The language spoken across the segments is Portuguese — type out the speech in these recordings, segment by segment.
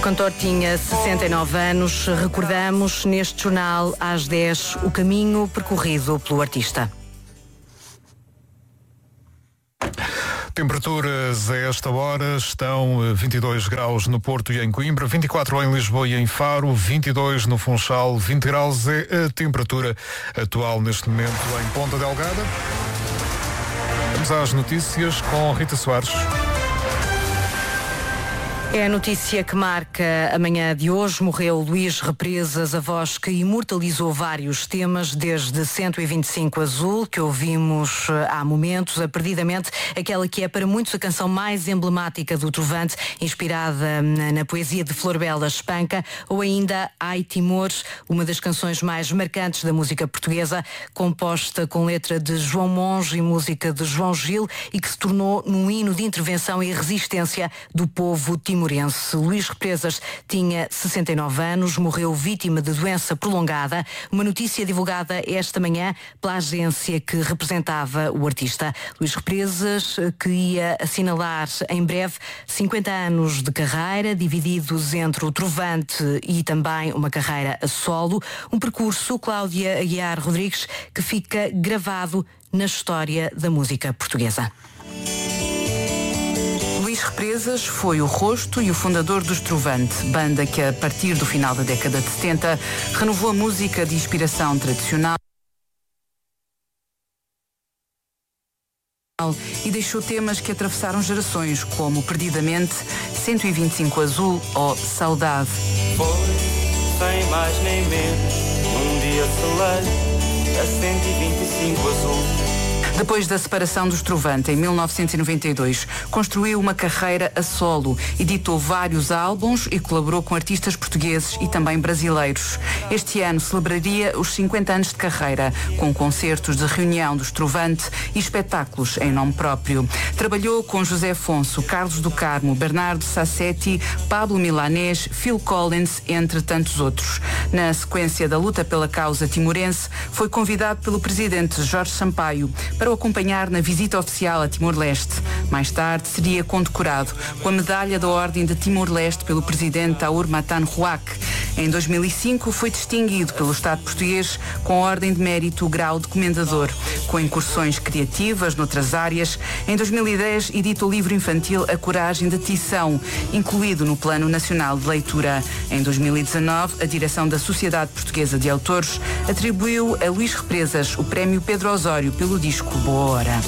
cantor tinha 69 anos. Recordamos neste jornal às 10 o caminho percorrido pelo artista. Temperaturas a esta hora estão 22 graus no Porto e em Coimbra, 24 em Lisboa e em Faro, 22 no Funchal, 20 graus é a temperatura atual neste momento em Ponta Delgada. Vamos às notícias com Rita Soares. É a notícia que marca a manhã de hoje. Morreu Luís Represas, a voz que imortalizou vários temas, desde 125 Azul, que ouvimos há momentos, a Perdidamente, aquela que é para muitos a canção mais emblemática do Trovante, inspirada na poesia de Flor Bela Espanca, ou ainda Ai Timor, uma das canções mais marcantes da música portuguesa, composta com letra de João Monge e música de João Gil, e que se tornou num hino de intervenção e resistência do povo timorense. Luís Represas tinha 69 anos, morreu vítima de doença prolongada. Uma notícia divulgada esta manhã pela agência que representava o artista. Luís Represas, que ia assinalar em breve 50 anos de carreira, divididos entre o Trovante e também uma carreira a solo. Um percurso, Cláudia Aguiar Rodrigues, que fica gravado na história da música portuguesa. Luís Represas foi o rosto e o fundador dos Trovante, banda que a partir do final da década de 70 renovou a música de inspiração tradicional e deixou temas que atravessaram gerações, como Perdidamente, 125 Azul ou Saudade. Foi, sem mais nem menos, num dia celeiro, a 125 Azul. Depois da separação dos Trovante, em 1992, construiu uma carreira a solo, editou vários álbuns e colaborou com artistas portugueses e também brasileiros. Este ano celebraria os 50 anos de carreira, com concertos de reunião dos Trovante e espetáculos em nome próprio. Trabalhou com José Afonso, Carlos do Carmo, Bernardo Sassetti, Pablo Milanés, Phil Collins, entre tantos outros. Na sequência da luta pela causa timorense, foi convidado pelo presidente Jorge Sampaio para o acompanhar na visita oficial a Timor-Leste. Mais tarde seria condecorado com a medalha da Ordem de Timor-Leste pelo presidente Taur Matan Ruac. Em 2005 foi distinguido pelo Estado português com a Ordem de Mérito Grau de Comendador, com incursões criativas noutras áreas. Em 2010 edita o livro infantil A Coragem de Tição, incluído no Plano Nacional de Leitura. Em 2019, a direção da Sociedade Portuguesa de Autores atribuiu a Luís Represas o prémio Pedro Osório pelo disco Boa Hora.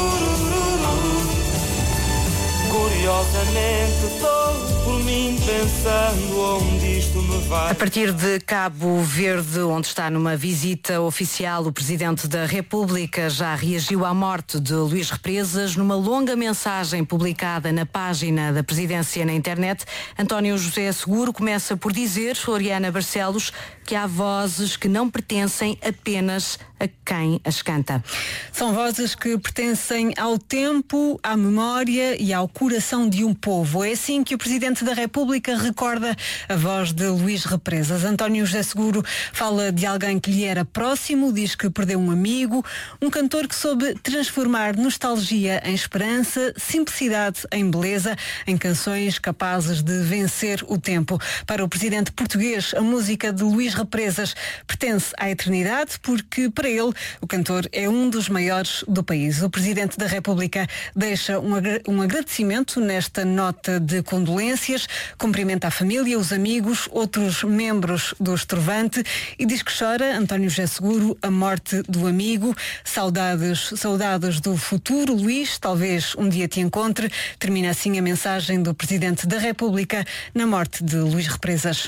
Curiosamente estou por mim pensando onde isto me vai. A partir de Cabo Verde, onde está numa visita oficial, o Presidente da República já reagiu à morte de Luís Represas. Numa longa mensagem publicada na página da Presidência na internet, António José Seguro começa por dizer, Oriana Barcelos, que há vozes que não pertencem apenas a quem as canta. São vozes que pertencem ao tempo, à memória e ao coração de um povo. É assim que o Presidente da República recorda a voz de Luís Represas. António José Seguro fala de alguém que lhe era próximo, diz que perdeu um amigo, um cantor que soube transformar nostalgia em esperança, simplicidade em beleza, em canções capazes de vencer o tempo. Para o Presidente português, a música de Luís Represas pertence à eternidade, porque para ele o cantor é um dos maiores do país. O Presidente da República deixa um agradecimento nesta nota de condolências, cumprimenta a família, os amigos, outros membros do Trovante e diz que chora, António José Seguro, a morte do amigo. Saudades do futuro, Luís, talvez um dia te encontre. Termina assim a mensagem do Presidente da República na morte de Luís Represas.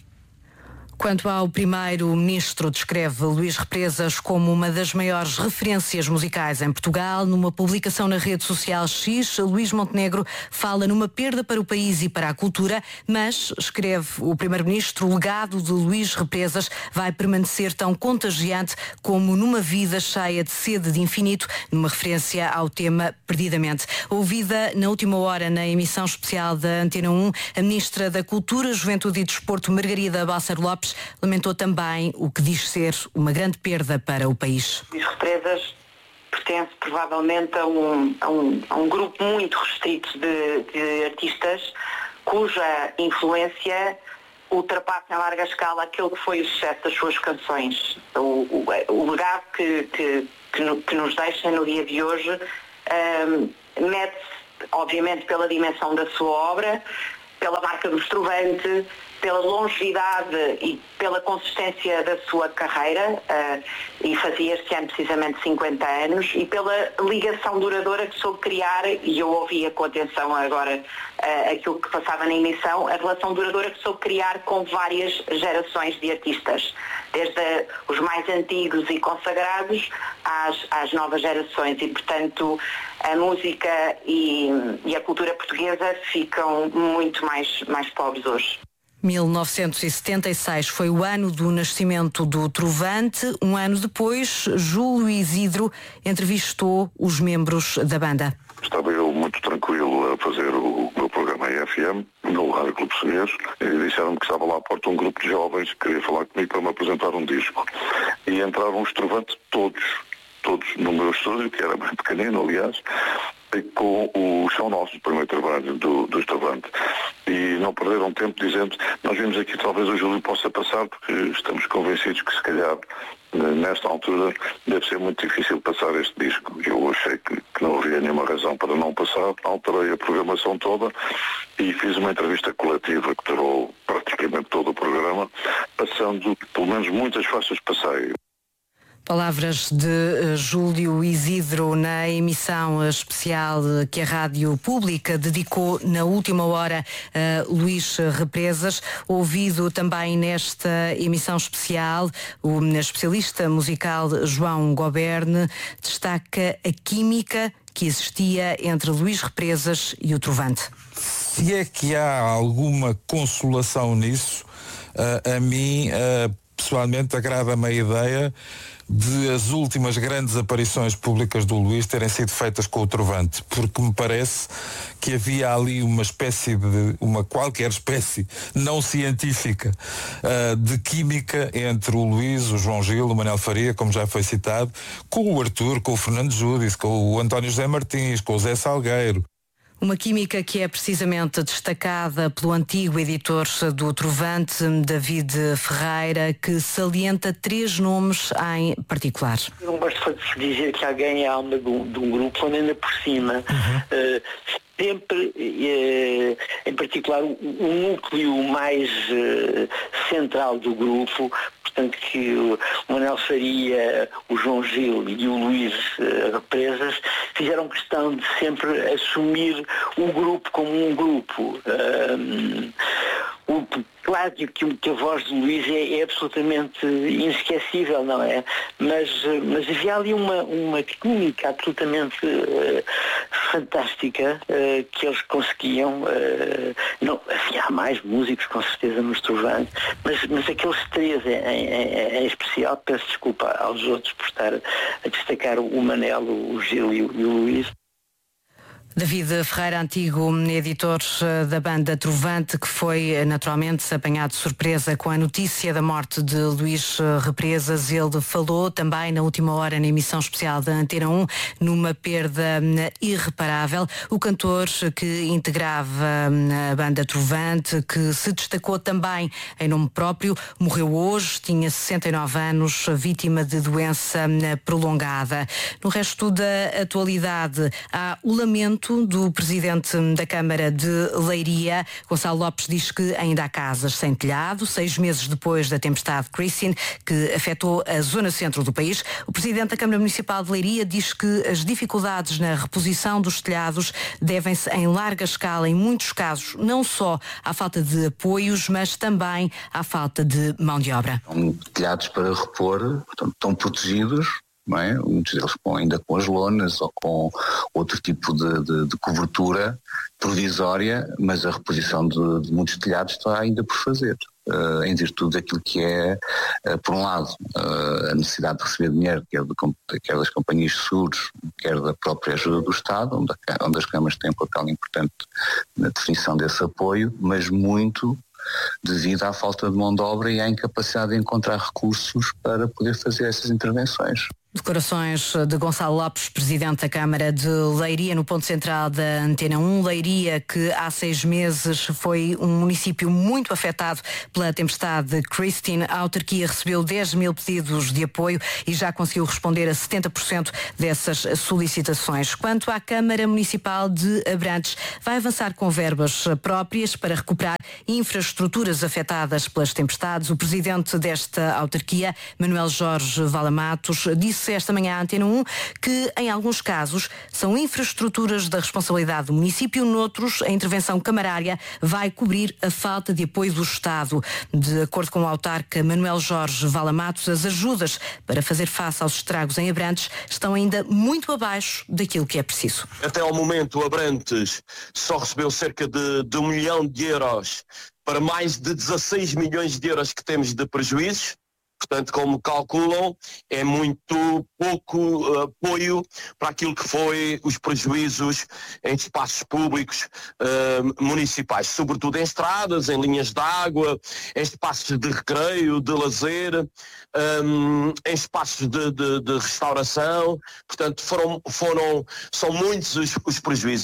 Quanto ao primeiro-ministro, descreve Luís Represas como uma das maiores referências musicais em Portugal. Numa publicação na rede social X, Luís Montenegro fala numa perda para o país e para a cultura, mas, escreve o primeiro-ministro, o legado de Luís Represas vai permanecer tão contagiante como numa vida cheia de sede de infinito, numa referência ao tema Perdidamente. Ouvida na última hora na emissão especial da Antena 1, a Ministra da Cultura, Juventude e Desporto, Margarida Balseiro Lopes, lamentou também o que diz ser uma grande perda para o país. Luís Represas pertence provavelmente a um grupo muito restrito de artistas cuja influência ultrapassa em larga escala aquele que foi o sucesso das suas canções. O legado que nos deixa no dia de hoje mede-se, obviamente, pela dimensão da sua obra, pela marca do Estrovante, pela longevidade e pela consistência da sua carreira, e fazia este ano precisamente 50 anos, e pela ligação duradoura que soube criar, e eu ouvia com atenção agora aquilo que passava na emissão, a relação duradoura que soube criar com várias gerações de artistas, desde os mais antigos e consagrados às novas gerações, e portanto a música e a cultura portuguesa ficam muito mais pobres hoje. 1976 foi o ano do nascimento do Trovante. Um ano depois, Júlio Isidro entrevistou os membros da banda. Estava eu muito tranquilo a fazer o meu programa em FM, no Rádio Clube Português, e disseram-me que estava lá à porta um grupo de jovens que queria falar comigo para me apresentar um disco. E entraram os Trovantes todos no meu estúdio, que era bem pequenino, aliás, com o Chão Nosso, o primeiro trabalho do Estrovante. E não perderam tempo dizendo, nós vimos aqui talvez o Júlio possa passar, porque estamos convencidos que se calhar nesta altura deve ser muito difícil passar este disco. Eu achei que não havia nenhuma razão para não passar, alterei a programação toda e fiz uma entrevista coletiva que durou praticamente todo o programa, passando pelo menos muitas faixas de passeio. Palavras de Júlio Isidro na emissão especial que a Rádio Pública dedicou na última hora a Luís Represas. Ouvido também nesta emissão especial, o especialista musical João Goberne destaca a química que existia entre Luís Represas e o Trovante. Se é que há alguma consolação nisso, a mim pessoalmente agrada-me a ideia de as últimas grandes aparições públicas do Luís terem sido feitas com o Trovante, porque me parece que havia ali uma qualquer espécie não científica de química entre o Luís, o João Gil, o Manel Faria, como já foi citado, com o Arthur, com o Fernando Júdice, com o António José Martins, com o Zé Salgueiro. Uma química que é precisamente destacada pelo antigo editor do Trovante, David Ferreira, que salienta 3 nomes em particular. Eu não gosto de dizer que alguém é a alma de um grupo, quando ainda por cima. Sempre, em particular, o núcleo mais central do grupo, portanto que o Manel Faria, o João Gil e o Luís Represas fizeram questão de sempre assumir o grupo como um grupo. Claro que a voz do Luís é absolutamente inesquecível, não é? Mas havia ali uma química absolutamente fantástica que eles conseguiam. Não, havia mais músicos, com certeza, no Estrovante, mas aqueles 3 em especial, peço desculpa aos outros por estar a destacar o Manel, o Gil e o Luís. David Ferreira, antigo editor da banda Trovante, que foi naturalmente apanhado de surpresa com a notícia da morte de Luís Represas. Ele falou também na última hora na emissão especial da Antena 1 numa perda irreparável. O cantor que integrava a banda Trovante, que se destacou também em nome próprio, morreu hoje, tinha 69 anos, vítima de doença prolongada. No resto da atualidade, há o lamento do presidente da Câmara de Leiria. Gonçalo Lopes diz que ainda há casas sem telhado, 6 meses depois da tempestade Christine, que afetou a zona centro do país. O presidente da Câmara Municipal de Leiria diz que as dificuldades na reposição dos telhados devem-se em larga escala, em muitos casos, não só à falta de apoios, mas também à falta de mão de obra. Telhados para repor, portanto, estão protegidos, não é? Muitos deles ainda com as lonas ou com outro tipo de cobertura provisória, mas a reposição de muitos telhados está ainda por fazer, em virtude daquilo que é, por um lado, a necessidade de receber dinheiro, quer das companhias de seguros, quer da própria ajuda do Estado, onde as câmaras têm um papel importante na definição desse apoio, mas muito devido à falta de mão de obra e à incapacidade de encontrar recursos para poder fazer essas intervenções. Declarações de Gonçalo Lopes, presidente da Câmara de Leiria, no ponto central da Antena 1. Leiria, que há 6 meses foi um município muito afetado pela tempestade Christine. A autarquia recebeu 10 mil pedidos de apoio e já conseguiu responder a 70% dessas solicitações. Quanto à Câmara Municipal de Abrantes, vai avançar com verbas próprias para recuperar infraestruturas afetadas pelas tempestades. O presidente desta autarquia, Manuel Jorge Valamatos, disse esta manhã à Antena 1 que, em alguns casos, são infraestruturas da responsabilidade do município, noutros, a intervenção camarária vai cobrir a falta de apoio do Estado. De acordo com o autarca Manuel Jorge Valamatos, as ajudas para fazer face aos estragos em Abrantes estão ainda muito abaixo daquilo que é preciso. Até ao momento, Abrantes só recebeu cerca de 1 milhão de euros para mais de 16 milhões de euros que temos de prejuízos. Portanto, como calculam, é muito pouco apoio para aquilo que foi os prejuízos em espaços públicos municipais, sobretudo em estradas, em linhas de água, em espaços de recreio, de lazer, em espaços de restauração. Portanto, são muitos os prejuízos.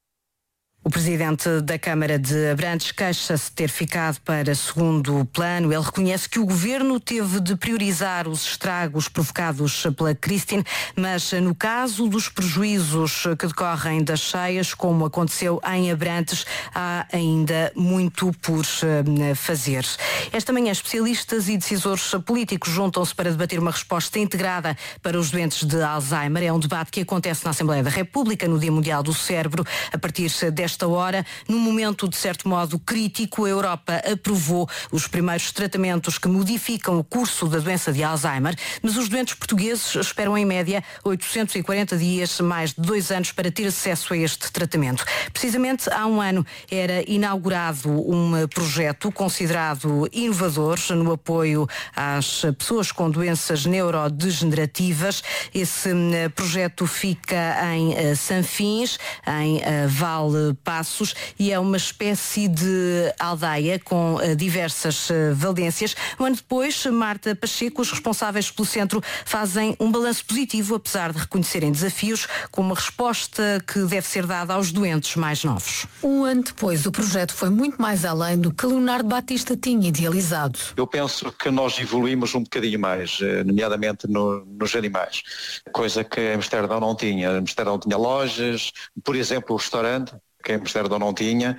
O presidente da Câmara de Abrantes queixa-se de ter ficado para segundo plano. Ele reconhece que o governo teve de priorizar os estragos provocados pela Christine, mas no caso dos prejuízos que decorrem das cheias, como aconteceu em Abrantes, há ainda muito por fazer. Esta manhã, especialistas e decisores políticos juntam-se para debater uma resposta integrada para os doentes de Alzheimer. É um debate que acontece na Assembleia da República no Dia Mundial do Cérebro. A partir desta hora, num momento de certo modo crítico, a Europa aprovou os primeiros tratamentos que modificam o curso da doença de Alzheimer, mas os doentes portugueses esperam em média 840 dias, mais de 2 anos, para ter acesso a este tratamento. Precisamente há um ano era inaugurado um projeto considerado inovador no apoio às pessoas com doenças neurodegenerativas. Esse projeto fica em Sanfins, em Vale Passos, e é uma espécie de aldeia com diversas valências. Um ano depois, Marta Pacheco, os responsáveis pelo centro, fazem um balanço positivo, apesar de reconhecerem desafios, com uma resposta que deve ser dada aos doentes mais novos. Um ano depois, o projeto foi muito mais além do que Leonardo Batista tinha idealizado. Eu penso que nós evoluímos um bocadinho mais, nomeadamente nos animais, coisa que Amsterdão não tinha. Amsterdão tinha lojas, por exemplo, o restaurante, que Amsterdão não tinha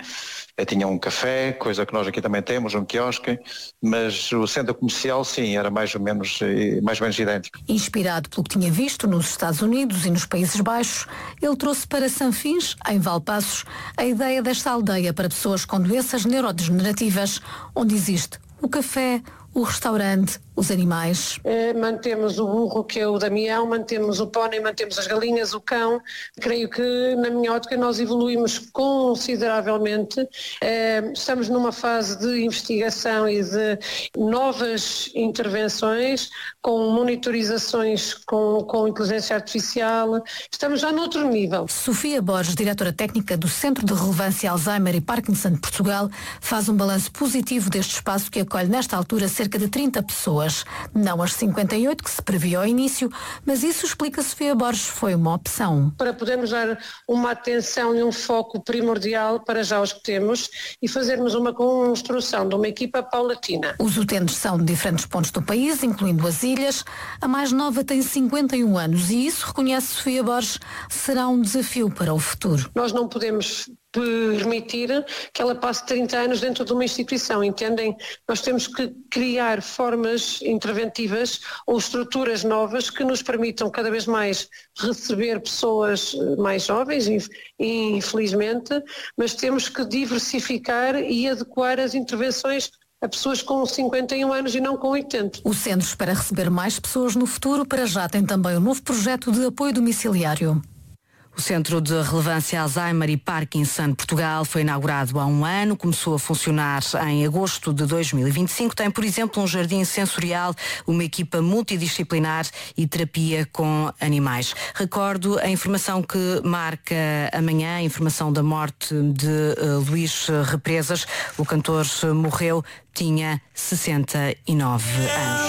um café, coisa que nós aqui também temos, um quiosque, mas o centro comercial, sim, era mais ou menos idêntico. Inspirado pelo que tinha visto nos Estados Unidos e nos Países Baixos, ele trouxe para Sanfins, em Valpassos, a ideia desta aldeia para pessoas com doenças neurodegenerativas, onde existe o café, o restaurante, os animais. Mantemos o burro, que é o Damião, mantemos o pónei, mantemos as galinhas, o cão. Creio que, na minha ótica, nós evoluímos consideravelmente. Estamos numa fase de investigação e de novas intervenções, com monitorizações com inteligência artificial. Estamos já noutro nível. Sofia Borges, diretora técnica do Centro de Relevância Alzheimer e Parkinson de Portugal, faz um balanço positivo deste espaço que acolhe nesta altura cerca de 30 pessoas. Não as 58 que se previa ao início, mas isso, explica Sofia Borges, foi uma opção. Para podermos dar uma atenção e um foco primordial para já os que temos e fazermos uma construção de uma equipa paulatina. Os utentes são de diferentes pontos do país, incluindo as ilhas. A mais nova tem 51 anos e isso, reconhece Sofia Borges, será um desafio para o futuro. Nós não podemos permitir que ela passe 30 anos dentro de uma instituição, entendem? Nós temos que criar formas interventivas ou estruturas novas que nos permitam cada vez mais receber pessoas mais jovens, infelizmente, mas temos que diversificar e adequar as intervenções a pessoas com 51 anos e não com 80. O centro espera receber mais pessoas no futuro. Para já tem também um novo projeto de apoio domiciliário. O Centro de Relevância Alzheimer e Parkinson Portugal foi inaugurado há um ano, começou a funcionar em agosto de 2025. Tem, por exemplo, um jardim sensorial, uma equipa multidisciplinar e terapia com animais. Recordo a informação que marca amanhã, a informação da morte de Luís Represas. O cantor morreu, tinha 69 anos.